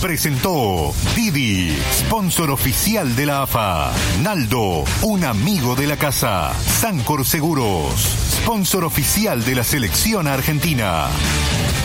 presentó Didi, sponsor oficial de la AFA. Naldo, un amigo de la casa. Sancor Seguros, sponsor oficial de la selección argentina.